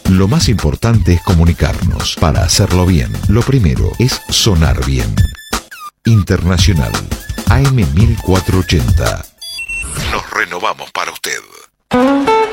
Lo más importante es comunicarnos. Para hacerlo bien, lo primero es sonar bien. Internacional, AM 1480. Nos renovamos para usted.